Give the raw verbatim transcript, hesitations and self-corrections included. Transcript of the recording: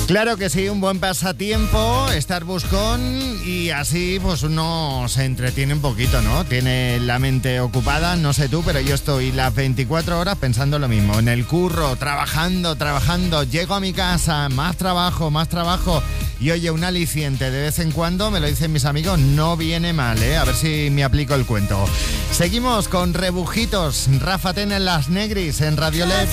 Claro que sí, un buen pasatiempo, estar buscón y así pues uno se entretiene un poquito, ¿no? Tiene la mente ocupada, no sé tú, pero yo estoy las veinticuatro horas pensando lo mismo, en el curro, trabajando, trabajando, llego a mi casa, más trabajo, más trabajo y oye, un aliciente de vez en cuando, me lo dicen mis amigos, no viene mal, ¿eh? A ver si me aplico el cuento. Seguimos con Rebujitos, Rafa Ten en Las Negris en Radio L E D.